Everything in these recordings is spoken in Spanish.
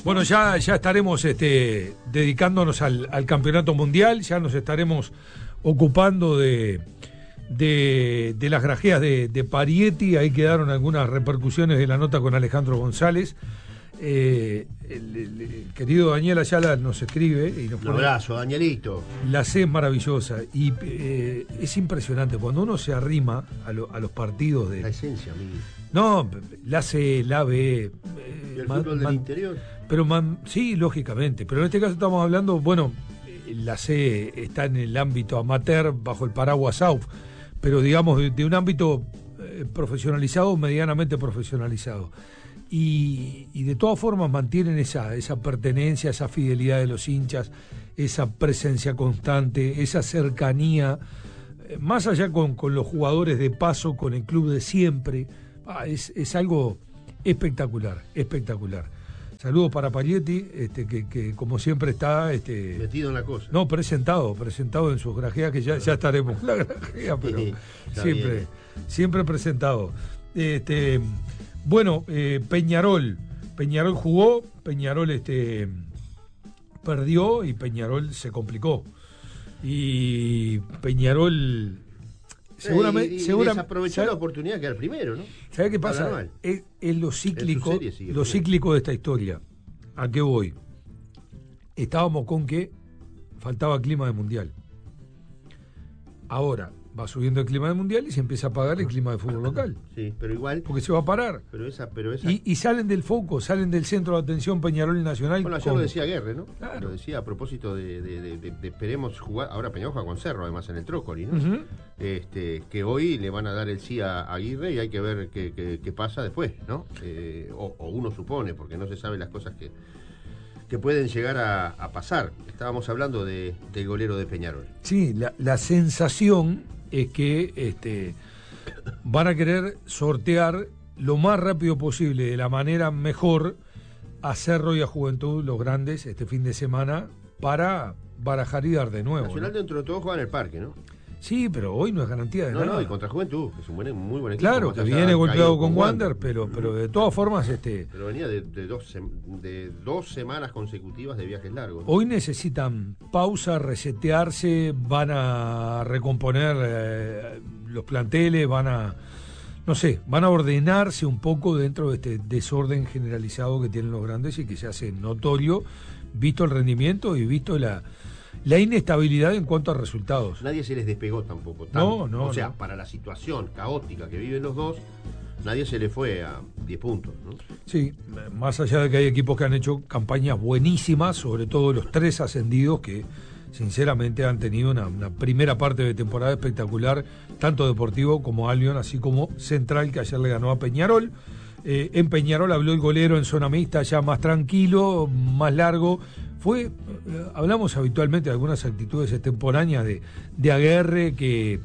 Bueno, ya estaremos dedicándonos al campeonato mundial, ya nos estaremos ocupando de las grajeas de Parietti. Ahí quedaron algunas repercusiones de la nota con Alejandro González. El querido Daniel Ayala nos escribe y nos pone, un abrazo, Danielito. La C es maravillosa y es impresionante cuando uno se arrima a los partidos de la esencia, amigo. No, la C, la B, ¿Y el fútbol del interior? Pero sí, lógicamente, pero en este caso estamos hablando, bueno, la C está en el ámbito amateur bajo el paraguas AUF, pero digamos de un ámbito profesionalizado, medianamente profesionalizado. Y de todas formas mantienen esa pertenencia, esa fidelidad de los hinchas, esa presencia constante, esa cercanía, más allá con los jugadores de paso, con el club de siempre. Es algo espectacular, espectacular. Saludos para Parietti, que como siempre está metido en la cosa. No, presentado en sus grajeas, que ya estaremos en la grajea, pero siempre presentado. Bueno, Peñarol jugó, Peñarol perdió y Peñarol se complicó. Y Peñarol seguramente desaprovechó la oportunidad de quedar primero, ¿no? ¿Sabes qué pasa? Es lo cíclico de esta historia. ¿A qué voy? Estábamos con que faltaba clima de mundial. Ahora va subiendo el clima de mundial y se empieza a apagar el clima de fútbol local. Sí, pero igual. Porque se va a parar. Pero esa... Y salen del foco, salen del centro de atención Peñarol y Nacional. Bueno, ayer lo decía Guerre, ¿no? Claro. Lo decía a propósito de esperemos jugar. Ahora Peñarol juega con Cerro, además en el Trócoli, ¿no? Uh-huh. Que hoy le van a dar el sí a Aguirre y hay que ver qué pasa después, ¿no? O uno supone, porque no se sabe las cosas que pueden llegar a pasar. Estábamos hablando del golero de Peñarol. Sí, la sensación es que van a querer sortear lo más rápido posible, de la manera mejor, a Cerro y a Juventud, los grandes, este fin de semana, para barajar y dar de nuevo. Nacional, ¿no? Dentro de todo juega en el parque, ¿no? Sí, pero hoy no es garantía de nada. No, y contra Juventud, que es un muy buen equipo. Claro, que viene golpeado con Wander, pero de todas formas... Pero venía de dos semanas consecutivas de viajes largos, ¿no? Hoy necesitan pausa, resetearse, van a recomponer los planteles, van a ordenarse un poco dentro de este desorden generalizado que tienen los grandes y que se hace notorio, visto el rendimiento y visto la inestabilidad en cuanto a resultados. Nadie se les despegó tampoco. No. O sea, para la situación caótica que viven los dos, nadie se le fue a 10 puntos, ¿no? Sí, más allá de que hay equipos que han hecho campañas buenísimas, sobre todo los 3 ascendidos que sinceramente han tenido una primera parte de temporada espectacular, tanto Deportivo como Albion, así como Central, que ayer le ganó a Peñarol. En Peñarol habló el golero en zona mixta, ya más tranquilo, más largo. Hablamos habitualmente de algunas actitudes extemporáneas de Aguerre que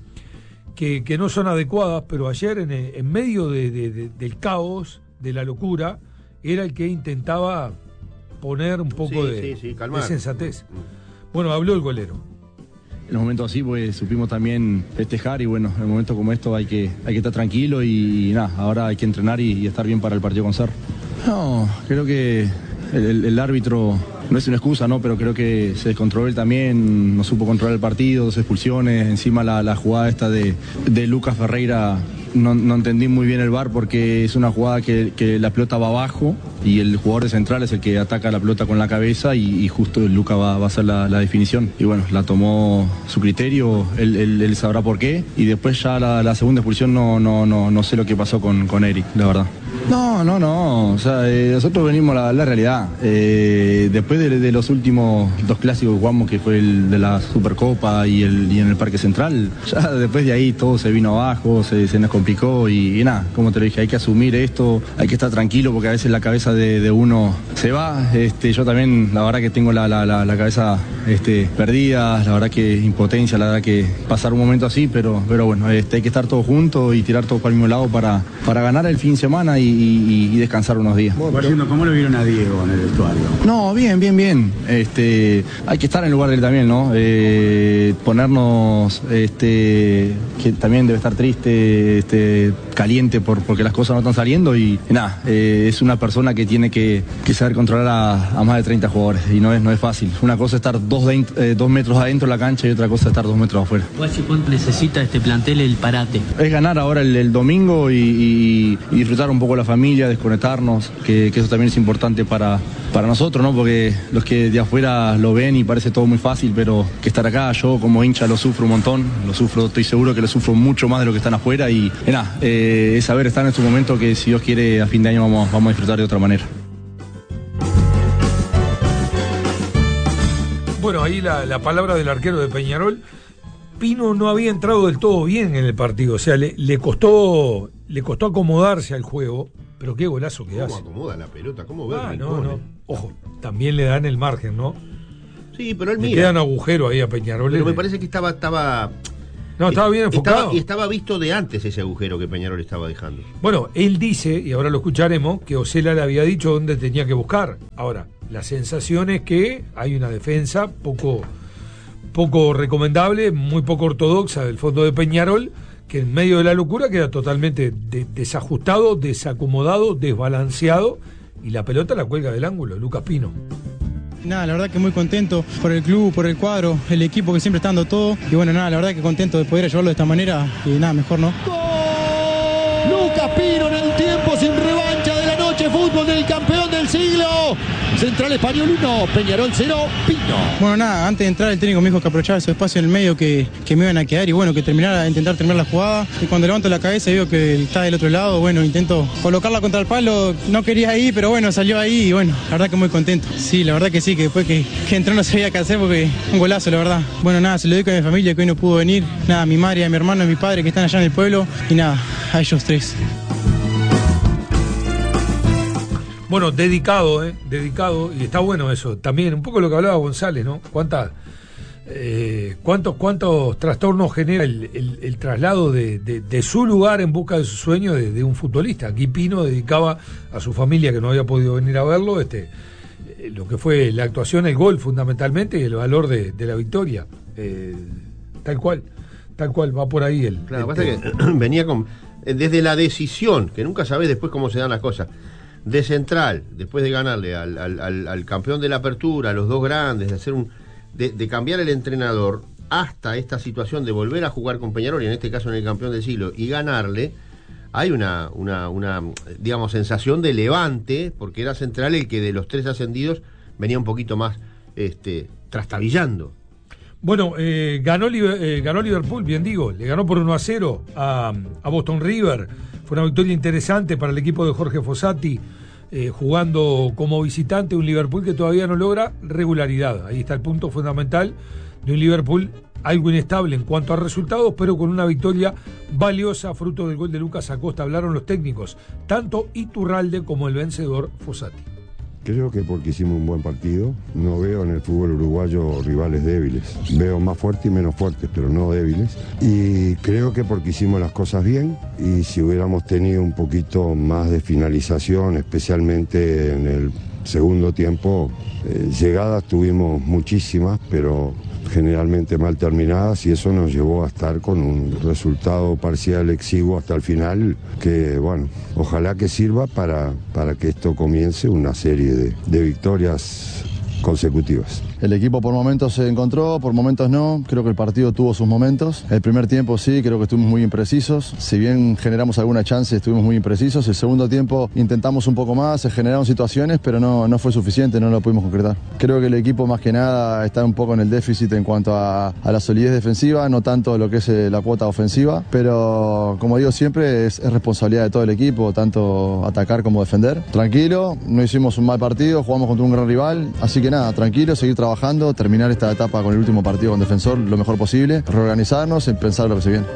no son adecuadas, pero ayer en medio del caos, de la locura, era el que intentaba poner un poco de sensatez. Bueno, habló el golero. En los momentos así, pues supimos también festejar y bueno, en momentos como estos hay que estar tranquilo y nada, ahora hay que entrenar y estar bien para el partido con Cerro. No, creo que el árbitro no es una excusa, ¿no? Pero creo que se descontroló él también, no supo controlar el partido, 2 expulsiones, encima la jugada esta de Lucas Ferreira, no entendí muy bien el VAR porque es una jugada que la pelota va abajo y el jugador de Central es el que ataca la pelota con la cabeza y justo Lucas va a hacer la definición. Y bueno, la tomó su criterio, él sabrá por qué. Y después ya la segunda expulsión no sé lo que pasó con Eric, la verdad. No, o sea, nosotros venimos a la realidad. Después de los últimos 2 clásicos que jugamos, que fue el de la Supercopa y en el Parque Central, ya después de ahí todo se vino abajo, se nos complicó y nada, como te lo dije, hay que asumir esto, hay que estar tranquilo porque a veces la cabeza de uno se va. Yo también, la verdad que tengo la cabeza perdida, la verdad que impotencia, la verdad que pasar un momento así, pero bueno, hay que estar todos juntos y tirar todos para el mismo lado para ganar el fin de semana y y descansar unos días. Bueno, ¿cómo lo vieron a Diego en el vestuario? No, bien. Hay que estar en el lugar de él también, ¿no? Ponernos, que también debe estar triste, caliente porque las cosas no están saliendo y nada, es una persona que tiene que saber controlar a más de 30 jugadores y no es fácil. Una cosa es estar 2 metros adentro de la cancha y otra cosa es estar 2 metros afuera. ¿Cuánto necesita este plantel el parate? Es ganar ahora el domingo y disfrutar un poco la familia, desconectarnos, que eso también es importante para nosotros, ¿no? Porque los que de afuera lo ven y parece todo muy fácil, pero que estar acá, yo como hincha lo sufro un montón, estoy seguro que lo sufro mucho más de lo que están afuera y nada, es saber estar en este momento que si Dios quiere a fin de año vamos a disfrutar de otra manera. Bueno, ahí la palabra del arquero de Peñarol. Pino no había entrado del todo bien en el partido, o sea, le costó acomodarse al juego, pero qué golazo que hace. ¿Cómo acomoda la pelota? ¿Cómo ve? No. Ojo, también le dan el margen, ¿no? Sí, pero él le mira. quedan agujero ahí a Peñarol. Pero me parece que estaba bien enfocado. Estaba visto de antes ese agujero que Peñarol estaba dejando. Bueno, él dice, y ahora lo escucharemos, que Osela le había dicho dónde tenía que buscar. Ahora, la sensación es que hay una defensa poco recomendable, muy poco ortodoxa del fondo de Peñarol, que en medio de la locura queda totalmente desajustado, desacomodado, desbalanceado, y la pelota la cuelga del ángulo, Lucas Pino. Nada, la verdad que muy contento por el club, por el cuadro, el equipo que siempre está dando todo, y bueno, nada, la verdad que contento de poder ayudarlo de esta manera, y nada, mejor no. ¡Gol! Lucas Pino en el tiempo sin revancha de la noche, fútbol del campeón del siglo. Central Español 1, Peñarol 0, Pino. Bueno, nada, antes de entrar el técnico me dijo que aprovechara ese espacio en el medio que me iban a quedar y bueno, que intentar terminar la jugada. Y cuando levanto la cabeza y veo que está del otro lado, bueno, intento colocarla contra el palo. No quería ahí, pero bueno, salió ahí y bueno, la verdad que muy contento. Sí, la verdad que sí, que después que entró no sabía qué hacer porque un golazo, la verdad. Bueno, nada, se lo dedico a mi familia que hoy no pudo venir. Nada, a mi madre, a mi hermano, a mi padre que están allá en el pueblo y nada, a ellos tres. Bueno, dedicado, y está bueno eso. También, un poco lo que hablaba González, ¿no? ¿Cuántos trastornos genera el traslado de su lugar en busca de su sueño de un futbolista? Aquí Pino dedicaba a su familia que no había podido venir a verlo, lo que fue la actuación, el gol fundamentalmente y el valor de la victoria. Tal cual, va por ahí el... Claro, pasa que venía desde la decisión, que nunca sabés después cómo se dan las cosas. De Central, después de ganarle al campeón de la apertura, a los dos grandes, de cambiar el entrenador, hasta esta situación de volver a jugar con Peñarol, y en este caso en el campeón del siglo, y ganarle, hay una digamos, sensación de levante, porque era Central el que de los tres ascendidos venía un poquito más trastabillando. Bueno, ganó Liverpool, bien digo, le ganó por 1-0 a Boston River. Fue una victoria interesante para el equipo de Jorge Fossati, jugando como visitante un Liverpool que todavía no logra regularidad. Ahí está el punto fundamental de un Liverpool algo inestable en cuanto a resultados, pero con una victoria valiosa, fruto del gol de Lucas Acosta. Hablaron los técnicos, tanto Iturralde como el vencedor Fossati. Creo que porque hicimos un buen partido, no veo en el fútbol uruguayo rivales débiles. Veo más fuertes y menos fuertes, pero no débiles. Y creo que porque hicimos las cosas bien, y si hubiéramos tenido un poquito más de finalización, especialmente en el segundo tiempo, llegadas tuvimos muchísimas, pero generalmente mal terminadas, y eso nos llevó a estar con un resultado parcial exiguo hasta el final, que bueno, ojalá que sirva para que esto comience una serie de victorias consecutivas. El equipo por momentos se encontró, por momentos no. Creo que el partido tuvo sus momentos. El primer tiempo sí, creo que estuvimos muy imprecisos. Si bien generamos alguna chance, estuvimos muy imprecisos. El segundo tiempo intentamos un poco más, se generaron situaciones, pero no fue suficiente, no lo pudimos concretar. Creo que el equipo más que nada está un poco en el déficit en cuanto a la solidez defensiva, no tanto lo que es la cuota ofensiva, pero como digo siempre, es responsabilidad de todo el equipo, tanto atacar como defender. Tranquilo, no hicimos un mal partido, jugamos contra un gran rival, así que nada, tranquilo, seguir trabajando, terminar esta etapa con el último partido con Defensor lo mejor posible, reorganizarnos y pensar lo que se viene.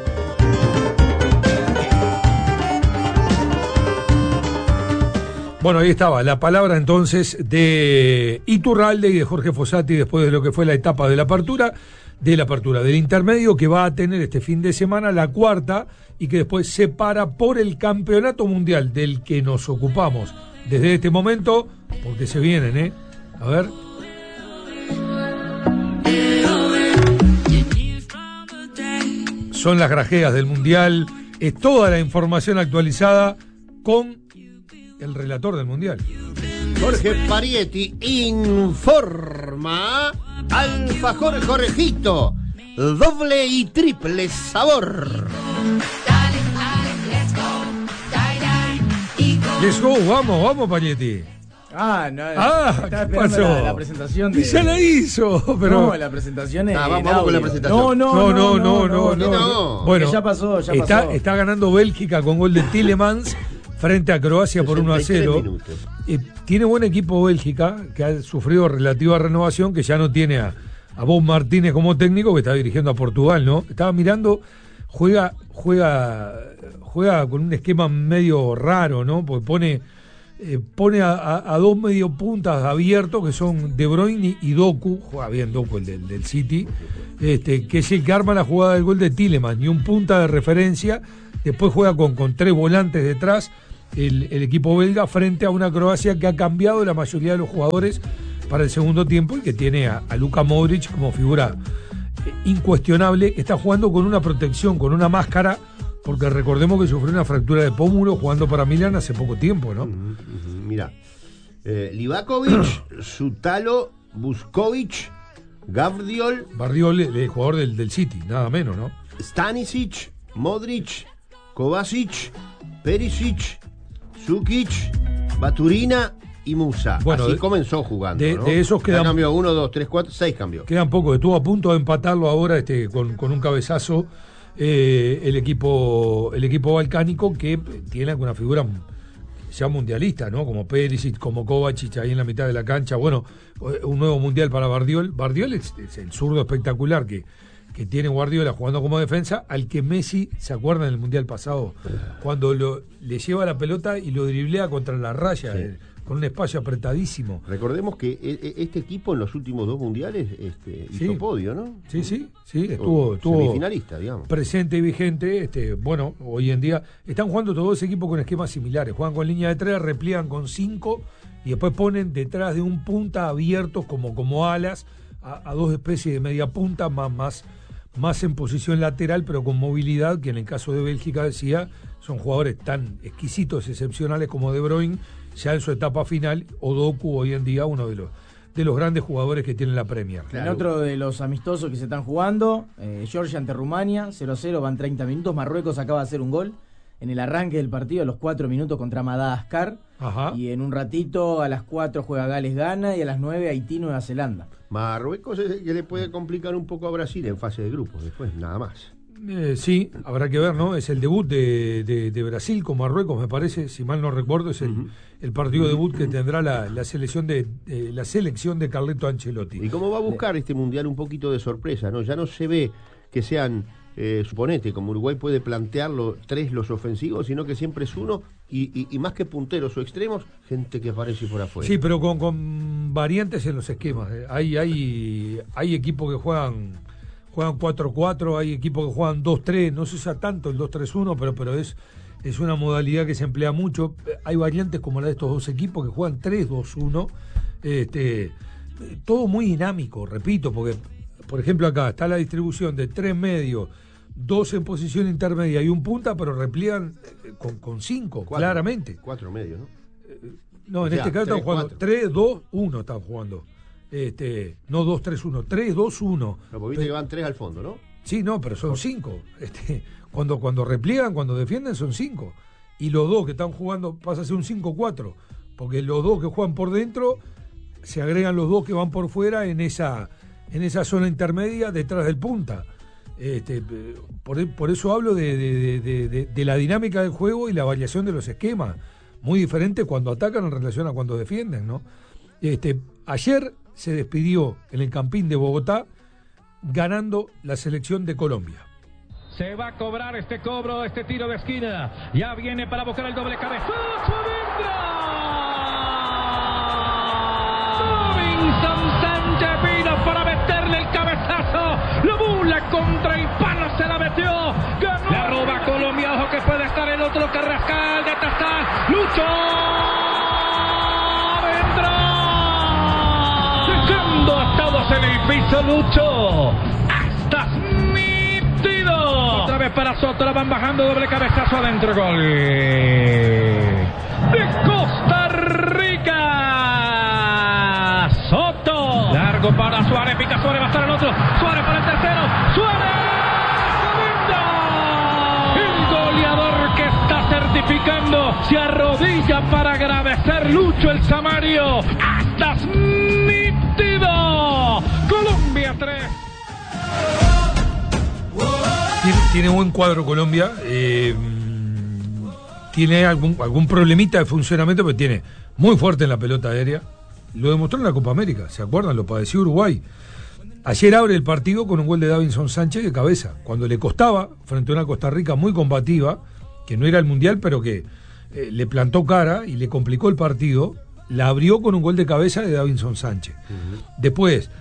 Bueno, ahí estaba la palabra entonces de Iturralde y de Jorge Fossati después de lo que fue la etapa de la apertura. de la apertura, del intermedio que va a tener este fin de semana, la cuarta, y que después se para por el campeonato mundial del que nos ocupamos desde este momento, porque se vienen, a ver. Son las grajeas del mundial, es toda la información actualizada con el relator del mundial. Jorge Parietti informa. Alfajor Jorgito, doble y triple sabor. Let's go, vamos, Parietti. ¿Qué pasó? La presentación de... Ya la hizo, pero... No, la presentación es... vamos con la presentación. No. Bueno, ya pasó. Está ganando Bélgica con gol de Tielemans frente a Croacia por 1-0. Tiene buen equipo Bélgica, que ha sufrido relativa renovación, que ya no tiene a Bob Martínez como técnico, que está dirigiendo a Portugal, ¿no? Estaba mirando, juega con un esquema medio raro, ¿no? Porque pone a dos mediopuntas abiertos, que son De Bruyne y Doku, juega bien Doku, el del City, que es el que arma la jugada del gol de Tielemans, y un punta de referencia. Después juega con tres volantes detrás, el equipo belga, frente a una Croacia que ha cambiado la mayoría de los jugadores para el segundo tiempo, y que tiene a Luka Modric como figura incuestionable, que está jugando con una protección, con una máscara, porque recordemos que sufrió una fractura de pómulo jugando para Milán hace poco tiempo, ¿no? Mira, Livakovic, Sutalo, Buskovic, Gvardiol, el jugador del City, nada menos, ¿no? Stanisic, Modric, Kovacic, Perisic, Sukic, Baturina y Musa. Bueno, así comenzó jugando, ¿no? De esos quedan... Cambió 1, 2, 3, 4, 6 cambios. Quedan poco, estuvo a punto de empatarlo ahora con un cabezazo el equipo balcánico, que tiene alguna figura ya mundialista, ¿no? Como Perisic, como Kovacic ahí en la mitad de la cancha. Bueno, un nuevo mundial para Gvardiol. Gvardiol es el zurdo espectacular que tiene Guardiola jugando como defensa, al que Messi, ¿se acuerdan del mundial pasado? Cuando le lleva la pelota y lo driblea contra la raya, con un espacio apretadísimo. Recordemos que este equipo en los últimos 2 mundiales hizo podio, ¿no? Sí, estuvo semifinalista, digamos. Presente y vigente. Bueno, hoy en día están jugando todos los equipos con esquemas similares. Juegan con línea de 3, repliegan con 5 y después ponen detrás de un punta abiertos como alas a dos especies de media punta más en posición lateral, pero con movilidad, que en el caso de Bélgica, decía, son jugadores tan exquisitos, excepcionales como De Bruyne, ya en su etapa final, o Doku hoy en día, uno de los grandes jugadores que tiene la Premier. En otro de los amistosos que se están jugando, Georgia ante Rumania, 0-0, van 30 minutos, Marruecos acaba de hacer un gol en el arranque del partido a los 4 minutos contra Madagascar. Ajá. Y en un ratito a las 4 juega Gales-Ghana y a las 9 Haití-Nueva Zelanda. Marruecos es el que le puede complicar un poco a Brasil en fase de grupos, después nada más. Sí, habrá que ver, ¿no? Es el debut de Brasil con Marruecos, me parece, si mal no recuerdo, es el partido debut que tendrá la selección de Carleto Ancelotti. ¿Y cómo va a buscar este mundial un poquito de sorpresa, ¿no? Ya no se ve que sean, suponete, como Uruguay puede plantearlo 3 los ofensivos, sino que siempre es uno, y más que punteros o extremos, gente que aparece por afuera. Sí, pero con variantes en los esquemas. Hay equipos que juegan 4-4, hay equipos que juegan 2-3, no se usa tanto el 2-3-1, pero es una modalidad que se emplea mucho. Hay variantes como la de estos dos equipos que juegan 3-2-1, todo muy dinámico, repito, porque por ejemplo acá está la distribución de 3 medios, 2 en posición intermedia y un punta, pero repliegan con 5, claramente. 4 medios, ¿no? No, en este caso están jugando 3-2-1, están jugando. No 2-3-1, 3-2-1. No, porque viste que van 3 al fondo, ¿no? Sí, no, pero son 5. Cuando repliegan, cuando defienden, son 5. Y los 2 que están jugando pasa a ser un 5-4. Porque los 2 que juegan por dentro, se agregan los 2 que van por fuera en esa zona intermedia detrás del punta. Por eso hablo de la dinámica del juego y la variación de los esquemas. Muy diferente cuando atacan en relación a cuando defienden, ¿no? Ayer se despidió en el Campín de Bogotá ganando la selección de Colombia. Se va a cobrar este tiro de esquina. Ya viene para buscar el doble cabezazo adentro. Robinson Sánchez vino para meterle el cabezazo. Lo contra y palo se la metió. Ganó. La roba Colombia, ojo que puede estar el otro Carrascal, de está Lucho. Vendrá. Dejando a todos en el piso Lucho. Estás nítido. Otra vez para Soto, la van bajando, doble cabezazo adentro, gol de Costa Rica. Soto. Largo para Suárez, pica Suárez, va a estar el otro. Suárez para el tercero. Suárez. El goleador que está certificando se arrodilla para agradecer Lucho el Samario. Estás nítido. Colombia 3. Tiene buen cuadro Colombia. Tiene algún problemita de funcionamiento, pero tiene muy fuerte en la pelota aérea. Lo demostró en la Copa América, ¿se acuerdan? Lo padeció Uruguay. Ayer abre el partido con un gol de Davinson Sánchez de cabeza, cuando le costaba, frente a una Costa Rica muy combativa, que no era el Mundial, pero que le plantó cara y le complicó el partido, la abrió con un gol de cabeza de Davinson Sánchez. Después,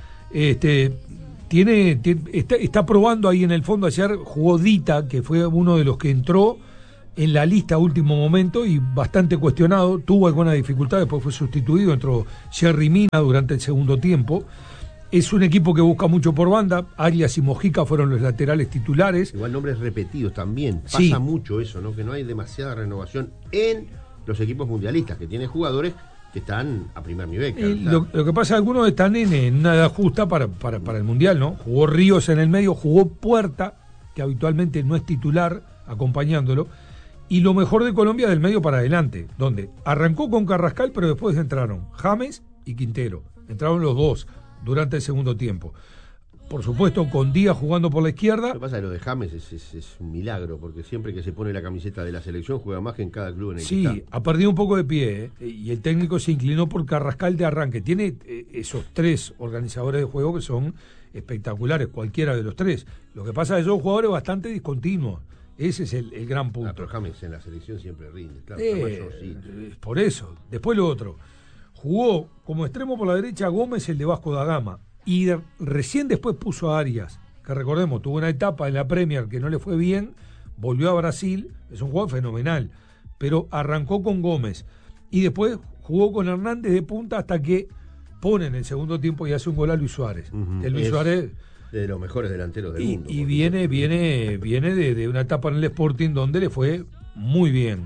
está probando ahí en el fondo. Ayer jugó Dita, que fue uno de los que entró en la lista a último momento y bastante cuestionado, tuvo alguna dificultad, después fue sustituido, entró Jerry Mina durante el segundo tiempo. Es un equipo que busca mucho por banda. Arias y Mojica fueron los laterales titulares. Igual nombres repetidos también. Pasa Sí. mucho eso, ¿no? Que no hay demasiada renovación en los equipos mundialistas, que tienen jugadores que están a primer nivel. Lo que pasa es que algunos están en una edad justa para el Mundial, ¿no? Jugó Ríos en el medio, jugó Puerta, que habitualmente no es titular, acompañándolo. Y lo mejor de Colombia del medio para adelante, donde arrancó con Carrascal, pero después entraron James y Quintero. Entraron los dos durante el segundo tiempo. Por supuesto, con Díaz jugando por la izquierda. Lo que pasa es que lo de James es un milagro, porque siempre que se pone la camiseta de la selección juega más que en cada club en el que está. Sí, ha perdido un poco de pie, y el técnico se inclinó por Carrascal de arranque. Tiene esos tres organizadores de juego que son espectaculares, cualquiera de los tres. Lo que pasa es que son jugadores bastante discontinuos. Ese es el gran punto. Pero James en la selección siempre rinde, claro. Por eso. Después lo otro. Jugó como extremo por la derecha Gómez, el de Vasco da Gama. Y recién después puso a Arias, que recordemos, tuvo una etapa en la Premier que no le fue bien, volvió a Brasil, es un jugador fenomenal, pero arrancó con Gómez. Y después jugó con Hernández de punta hasta que pone en el segundo tiempo y hace un gol a Luis Suárez. El Luis Suárez... de los mejores delanteros del mundo. Y viene de una etapa en el Sporting donde le fue muy bien.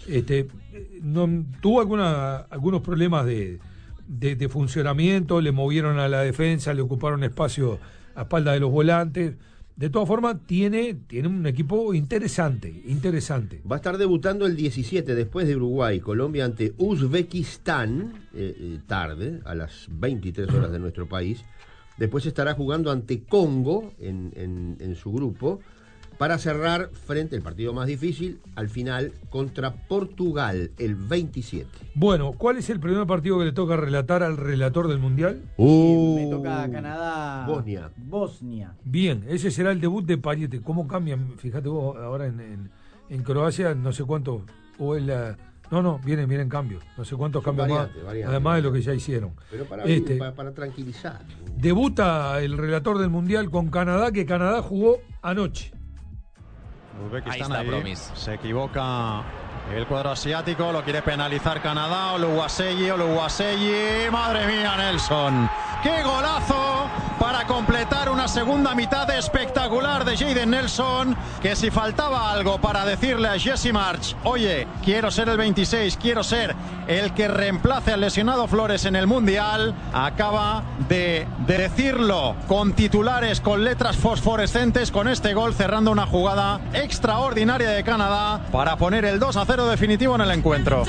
Tuvo algunos problemas de funcionamiento, le movieron a la defensa, le ocuparon espacio a espalda de los volantes. De todas formas, tiene un equipo interesante. Va a estar debutando el 17 después de Uruguay, Colombia ante Uzbekistán, tarde, a las 23 horas de nuestro país. Después estará jugando ante Congo en su grupo para cerrar frente al partido más difícil, al final, contra Portugal, el 27. Bueno, ¿cuál es el primer partido que le toca relatar al relator del Mundial? Me toca Canadá. Bosnia. Bien, ese será el debut de Payete. ¿Cómo cambian? Fíjate vos, ahora en Croacia, no sé cuánto, o es la... No, vienen en cambio. No sé cuántos cambios más, además de lo que ya hicieron. Pero para tranquilizar. Debuta el relator del Mundial con Canadá, que Canadá jugó anoche. Uzbekistán ahí se equivoca el cuadro asiático, lo quiere penalizar Canadá. Oluwaseyi, madre mía, Nelson, qué golazo para completar una segunda mitad espectacular de Jayden Nelson, que si faltaba algo para decirle a Jesse Marsch, oye, quiero ser el 26, quiero ser el que reemplace al lesionado Flores en el Mundial, acaba de decirlo con titulares, con letras fosforescentes, con este gol cerrando una jugada extraordinaria de Canadá para poner el 2-0 definitivo en el encuentro.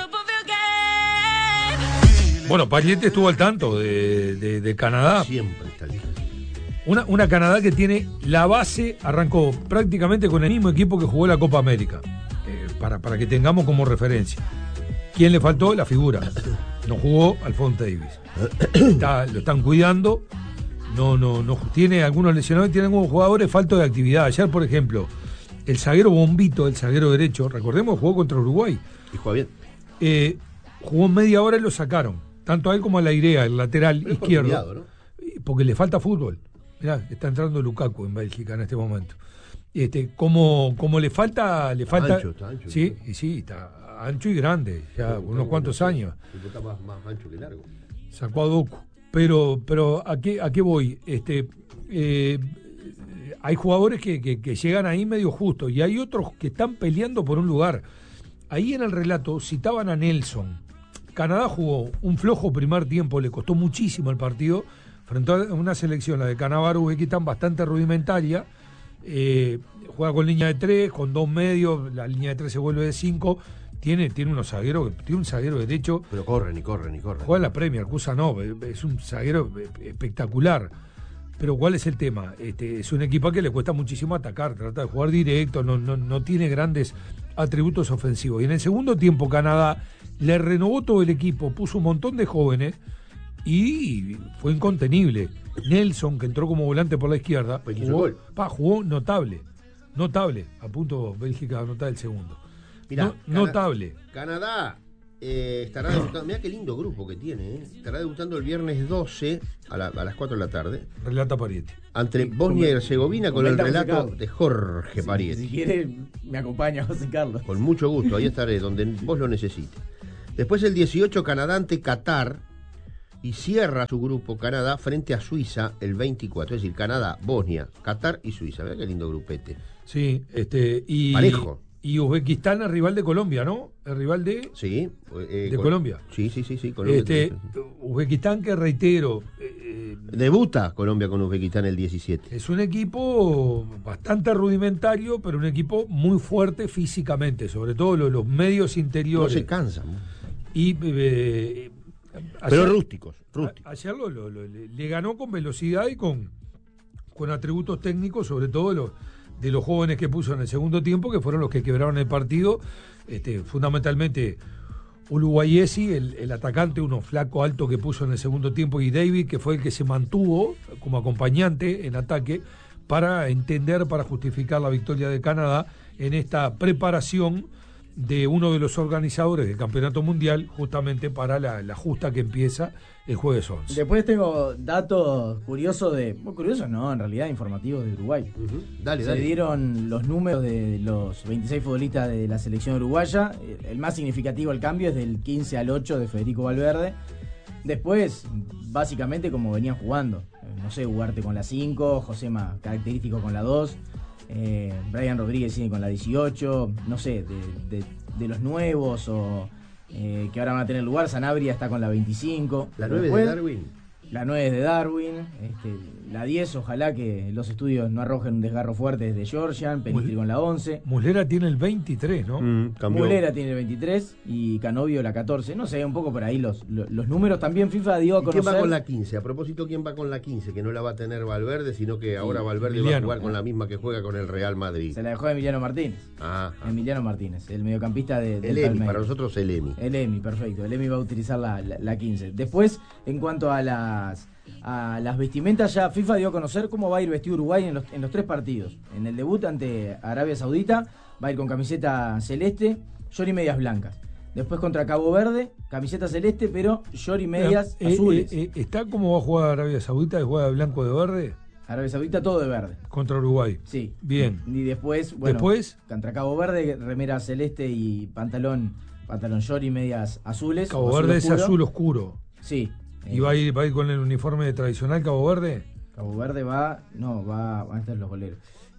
Bueno, Payete estuvo al tanto de Canadá. Siempre está al tanto. Una Canadá que tiene la base, arrancó prácticamente con el mismo equipo que jugó la Copa América, para que tengamos como referencia. ¿Quién le faltó? La figura. No jugó Alphonse Davies. Lo están cuidando. No tiene algunos lesionados, tiene algunos jugadores faltos de actividad. Ayer, por ejemplo, el zaguero Bombito, el zaguero derecho, recordemos, jugó contra Uruguay. Y jugó bien. Jugó media hora y lo sacaron. Tanto a él como a la Irea, el lateral izquierdo. Cambiado, ¿no? Porque le falta fútbol. Mirá, está entrando Lukaku en Bélgica en este momento. Como le falta Está ancho. Sí, y sí, está ancho y grande, ya unos cuantos años. Está más ancho que largo. Sacó a Doku. Pero ¿a qué voy? Hay jugadores que llegan ahí medio justo y hay otros que están peleando por un lugar. Ahí en el relato citaban a Nelson. Canadá jugó un flojo primer tiempo, le costó muchísimo el partido frente a una selección, la de Canadá-Uzbekistán, bastante rudimentaria. Juega con línea de 3, con 2 medios, la línea de 3 se vuelve de 5. Tiene unos zagueros, tiene un zaguero derecho. Pero corren. Juega en la Premier, Kusanov, es un zaguero espectacular. Pero ¿cuál es el tema? Es un equipo que le cuesta muchísimo atacar, trata de jugar directo, no tiene grandes atributos ofensivos. Y en el segundo tiempo Canadá le renovó todo el equipo, puso un montón de jóvenes y fue incontenible. Nelson, que entró como volante por la izquierda, jugó notable. A punto Bélgica de anotar el segundo. Mirá, notable. Canadá estará debutando. Mirá qué lindo grupo que tiene. Estará debutando el viernes 12 a las 4 de la tarde. Relata Parietti. Ante Bosnia y Herzegovina con el relato de Jorge Parietti. Si quiere, me acompaña José Carlos. Con mucho gusto, ahí estaré, donde vos lo necesites. Después el 18, Canadá ante Qatar. Y cierra su grupo Canadá frente a Suiza el 24. Es decir, Canadá, Bosnia, Qatar y Suiza. Mirá qué lindo grupete. Sí, y parejo. Y Uzbekistán es rival de Colombia, ¿no? Es rival de... Sí. de Colombia. Sí, Colombia. Uzbekistán, que reitero... debuta Colombia con Uzbekistán el 17. Es un equipo bastante rudimentario, pero un equipo muy fuerte físicamente, sobre todo los medios interiores. No se cansan. Y... pero rústicos. Ayer le ganó con velocidad y con atributos técnicos, sobre todo de los jóvenes que puso en el segundo tiempo, que fueron los que quebraron el partido. Fundamentalmente Uluwayesi, el atacante, uno flaco alto que puso en el segundo tiempo, y David, que fue el que se mantuvo como acompañante en ataque para justificar la victoria de Canadá en esta preparación de uno de los organizadores del Campeonato Mundial, justamente para la justa que empieza el jueves 11. Después tengo datos curiosos en realidad informativos de Uruguay. Dale. Se dieron los números de los 26 futbolistas de la selección uruguaya. El más significativo el cambio es del 15 al 8 de Federico Valverde. Después, básicamente como venían jugando. No sé, Ugarte con la 5, Josema característico con la 2. Brian Rodríguez sigue con la 18, no sé, de los nuevos o que ahora van a tener lugar. Sanabria está con la 25. La 9 de Darwin. La 9 es de Darwin. La 10, ojalá que los estudios no arrojen un desgarro fuerte, es de Georgian. Penitri con la 11. Muslera tiene el 23, ¿no? Muslera tiene el 23 y Canovio la 14. No sé, un poco por ahí los números. También FIFA dio a conocer. ¿Quién va con la 15? A propósito, ¿quién va con la 15? Que no la va a tener Valverde, sino que ahora Valverde va a jugar con la misma que juega con el Real Madrid. Se la dejó a Emiliano Martínez. Emiliano Martínez, el mediocampista del Palmeiras. El EMI, para nosotros el EMI. El EMI, perfecto. El EMI va a utilizar la 15. Después, en cuanto a las vestimentas, ya FIFA dio a conocer cómo va a ir vestido Uruguay en los 3 partidos. En el debut ante Arabia Saudita va a ir con camiseta celeste, short y medias blancas. Después contra Cabo Verde, camiseta celeste, pero short y medias azules. ¿Está como va a jugar Arabia Saudita? ¿De juega de blanco de verde? Arabia Saudita todo de verde. Contra Uruguay. Sí. Bien. Y después, contra Cabo Verde, remera celeste y pantalón short y medias azules. Cabo Verde es azul oscuro. Sí. ¿Y va a ir con el uniforme tradicional Cabo Verde? Cabo Verde van a estar los goleros.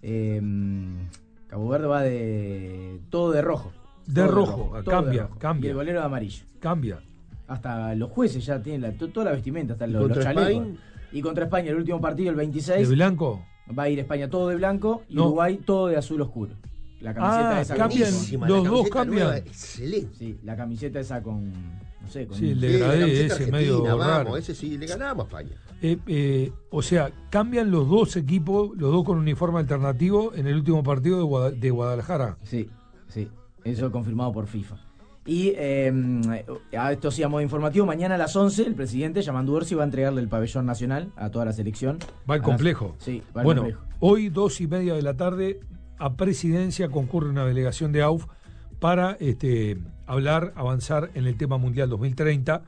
Cabo Verde va de todo de rojo. Cambia. Y el golero de amarillo. Cambia. Hasta los jueces ya tienen toda la vestimenta, hasta los chalecos. Y contra España, el último partido, el 26. ¿De blanco? Va a ir España todo de blanco y Uruguay todo de azul oscuro. La camiseta esa cambian, los dos cambian. Excelente. Sí, la camiseta esa con, no sé, con sí, le degradé ese medio raro. Ese sí, le ganamos a España. O sea, cambian los dos equipos, los dos con uniforme alternativo en el último partido de Guadalajara. Sí, eso confirmado por FIFA. Y esto sí a modo informativo, mañana a las 11 el presidente, Yamandu Orsi, va a entregarle el pabellón nacional a toda la selección. Va al complejo. Sí, va al complejo. Hoy 2:30 de la tarde a Presidencia concurre una delegación de AUF para avanzar en el tema Mundial 2030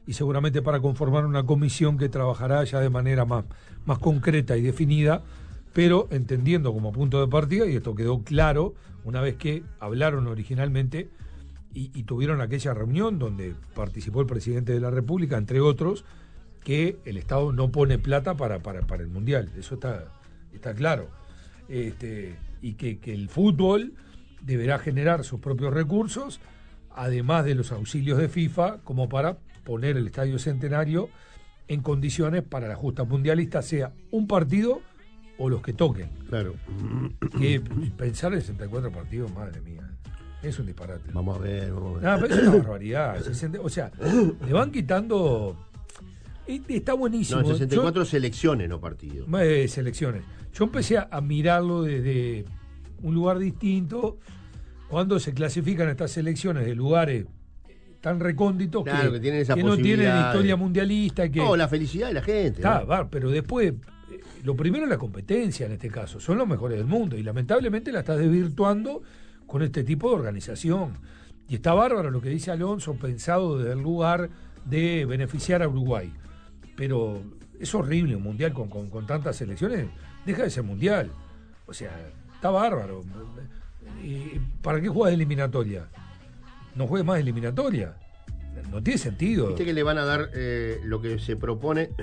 y seguramente para conformar una comisión que trabajará ya de manera más concreta y definida, pero entendiendo como punto de partida, y esto quedó claro una vez que hablaron originalmente y tuvieron aquella reunión donde participó el presidente de la República, entre otros, que el Estado no pone plata para el Mundial. Eso está claro. Y que el fútbol deberá generar sus propios recursos, además de los auxilios de FIFA, como para poner el Estadio Centenario en condiciones para la justa mundialista, sea un partido o los que toquen. Claro. Que pensar en 64 partidos, madre mía, es un disparate. Vamos a ver. No, pero es una barbaridad. O sea, le van quitando... Está buenísimo. No, 64 selecciones, no partidos. Selecciones. Yo empecé a mirarlo desde un lugar distinto cuando se clasifican estas selecciones de lugares tan recónditos, claro, que tienen esa que no tienen historia mundialista. Que, la felicidad de la gente. Pero después, lo primero es la competencia en este caso. Son los mejores del mundo y lamentablemente la estás desvirtuando con este tipo de organización. Y está bárbaro lo que dice Alonso, pensado desde el lugar de beneficiar a Uruguay. Pero es horrible un mundial con tantas selecciones. Deja de ser mundial. O sea, está bárbaro. ¿Para qué juegas eliminatoria? No juegues más eliminatoria. No tiene sentido. Viste que le van a dar lo que se propone